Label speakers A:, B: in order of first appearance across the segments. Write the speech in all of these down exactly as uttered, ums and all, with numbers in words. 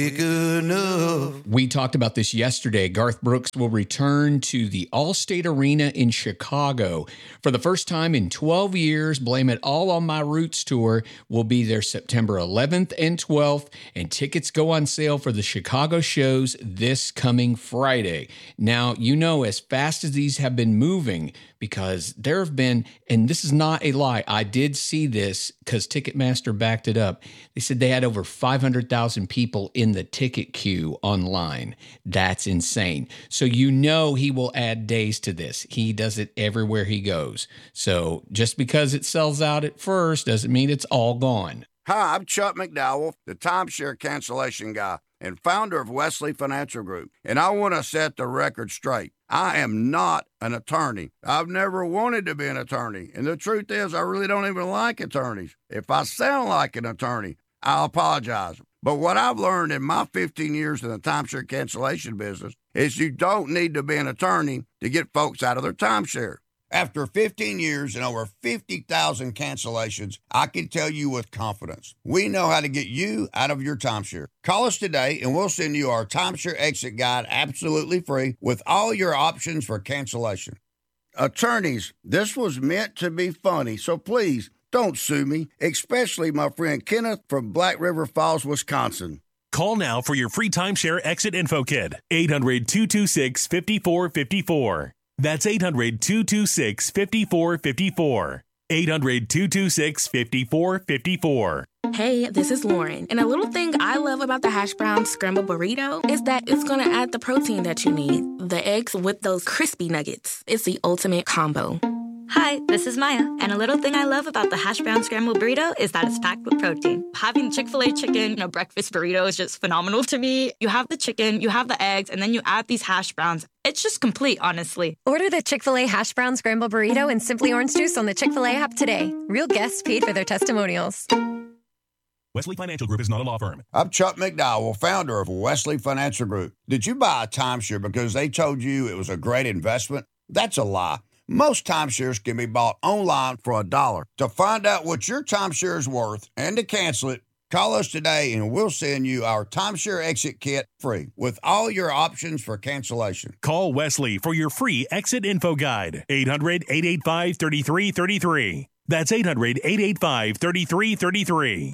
A: Good enough.
B: We talked about this yesterday. Garth Brooks will return to the Allstate Arena in Chicago. For the first time in twelve years, Blame It All on My Roots tour will be there September eleventh and twelfth, and tickets go on sale for the Chicago shows this coming Friday. Now, you know, as fast as these have been moving, because there have been, and this is not a lie, I did see this because Ticketmaster backed it up. They said they had over five hundred thousand people in the ticket queue online. That's insane. So you know he will add days to this. He does it everywhere he goes. So just because it sells out at first doesn't mean it's all gone.
C: Hi, I'm Chuck McDowell, the timeshare cancellation guy and founder of Wesley Financial Group, and I want to set the record straight. I am not an attorney. I've never wanted to be an attorney, and the truth is I really don't even like attorneys. If I sound like an attorney, I'll apologize. But what I've learned in my fifteen years in the timeshare cancellation business is you don't need to be an attorney to get folks out of their timeshare. After fifteen years and over fifty thousand cancellations, I can tell you with confidence, we know how to get you out of your timeshare. Call us today and we'll send you our timeshare exit guide absolutely free with all your options for cancellation. Attorneys, this was meant to be funny, so please don't sue me, especially my friend Kenneth from Black River Falls, Wisconsin.
D: Call now for your free timeshare exit info kit. eight hundred, two two six, five four five four. That's eight hundred, two two six, five four five four. eight hundred, two two six, five four five four.
E: Hey, this is Lauren. And a little thing I love about the hash brown scramble burrito is that it's going to add the protein that you need. The eggs with those crispy nuggets. It's the ultimate combo.
F: Hi, this is Maya, and a little thing I love about the hash brown scrambled burrito is that it's packed with protein. Having Chick-fil-A chicken in a breakfast burrito is just phenomenal to me. You have the chicken, you have the eggs, and then you add these hash browns. It's just complete, honestly.
G: Order the Chick-fil-A hash brown scrambled burrito and Simply Orange Juice on the Chick-fil-A app today. Real guests paid for their testimonials.
D: Wesley Financial Group is not a law firm.
C: I'm Chuck McDowell, founder of Wesley Financial Group. Did you buy a timeshare because they told you it was a great investment? That's a lie. Most timeshares can be bought online for a dollar. To find out what your timeshare is worth and to cancel it, call us today and we'll send you our timeshare exit kit free with all your options for cancellation.
D: Call Wesley for your free exit info guide. eight hundred, eight eight five, three three three three. That's eight hundred, eight eight five, three three three three.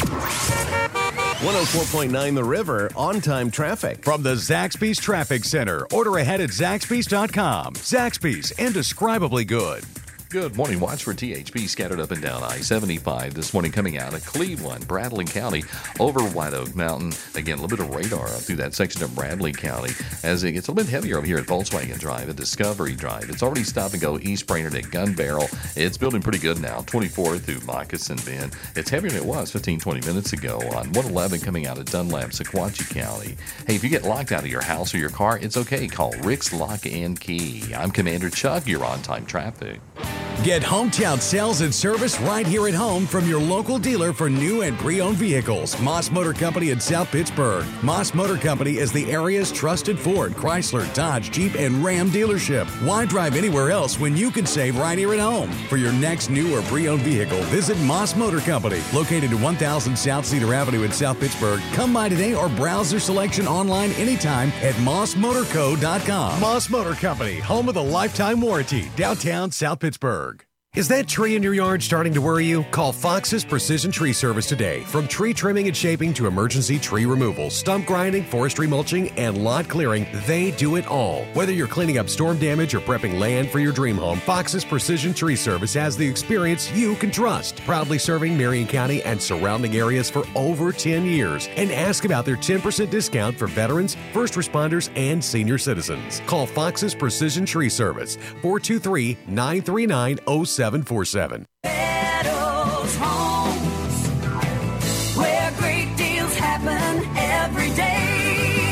H: one oh four point nine The River, on-time traffic.
I: From the Zaxby's Traffic Center. Order ahead at Zaxby's dot com. Zaxby's, indescribably good.
J: Good morning. Watch for T H P scattered up and down I seventy-five this morning coming out of Cleveland, Bradley County, over White Oak Mountain. Again, a little bit of radar up through that section of Bradley County as it gets a little bit heavier over here at Volkswagen Drive, at Discovery Drive. It's already stop and go East Brainerd at Gun Barrel. It's building pretty good now, twenty-four through Moccasin Bend. It's heavier than it was fifteen, twenty minutes ago on one eleven coming out of Dunlap, Sequatchie County. Hey, if you get locked out of your house or your car, it's okay. Call Rick's Lock and Key. I'm Commander Chuck. You're on-time traffic.
I: Get hometown sales and service right here at home from your local dealer for new and pre-owned vehicles. Moss Motor Company in South Pittsburgh. Moss Motor Company is the area's trusted Ford, Chrysler, Dodge, Jeep, and Ram dealership. Why drive anywhere else when you can save right here at home? For your next new or pre-owned vehicle, visit Moss Motor Company, located at one thousand South Cedar Avenue in South Pittsburgh. Come by today or browse their selection online anytime at moss motor co dot com. Moss Motor Company, home of the lifetime warranty, downtown South Pittsburgh.
H: Is that tree in your yard starting to worry you? Call Fox's Precision Tree Service today. From tree trimming and shaping to emergency tree removal, stump grinding, forestry mulching, and lot clearing, they do it all. Whether you're cleaning up storm damage or prepping land for your dream home, Fox's Precision Tree Service has the experience you can trust. Proudly serving Marion County and surrounding areas for over ten years. And ask about their ten percent discount for veterans, first responders, and senior citizens. Call Fox's Precision Tree Service, four two three, nine three nine, oh seven four seven.
K: Meadows Homes, where great deals happen every day.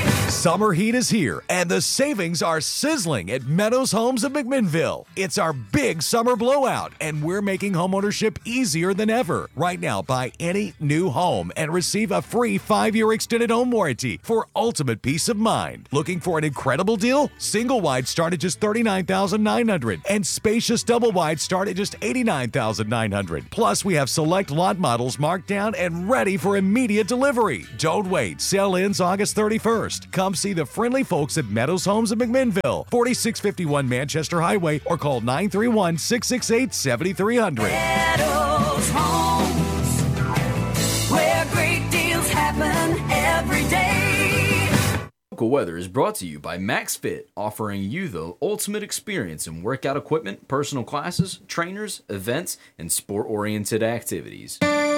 H: Summer heat is here, and the savings are sizzling at Meadows Homes of McMinnville. It's our big summer blowout, and we're making homeownership easier than ever. Right now, buy any new home and receive a free five-year extended home warranty for ultimate peace of mind. Looking for an incredible deal? Single wide start at just thirty-nine thousand nine hundred dollars, and spacious double wide start at just eighty-nine thousand nine hundred dollars. Plus, we have select lot models marked down and ready for immediate delivery. Don't wait. Sale ends August thirty-first. Come see the friendly folks at Meadows Homes of McMinnville, forty-six fifty-one Manchester Highway, or call nine three one, six six eight, seven three zero zero.
K: Meadows Homes, where great deals happen every day.
L: Local weather is brought to you by MaxFit, offering you the ultimate experience in workout equipment, personal classes, trainers, events, and sport-oriented activities.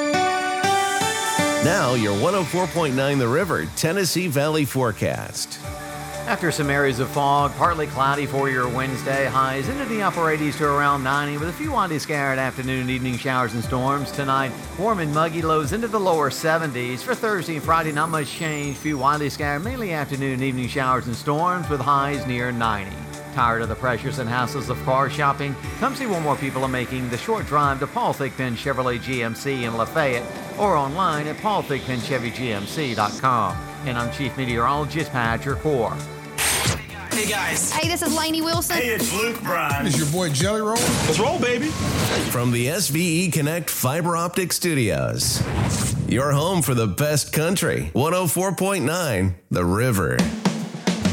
M: Now, your one oh four point nine The River, Tennessee Valley forecast.
N: After some areas of fog, partly cloudy for your Wednesday. Highs into the upper eighties to around ninety with a few windy scattered afternoon and evening showers and storms. Tonight, warm and muggy, lows into the lower seventies. For Thursday and Friday, not much change. Few widely scattered, mainly afternoon and evening showers and storms with highs near ninety. Tired of the pressures and hassles of car shopping? Come see what more people are making the short drive to Paul Thigpen Chevrolet G M C in Lafayette, or online at paul thigpen chevy g m c dot com. And I'm Chief Meteorologist Patrick Core.
O: Hey guys.
P: Hey, this is Lainey Wilson.
O: Hey, it's Luke Bryan.
Q: It's your boy Jelly Roll.
O: Let's roll, baby.
M: From the S V E Connect Fiber Optic Studios, your home for the best country. one oh four point nine The River.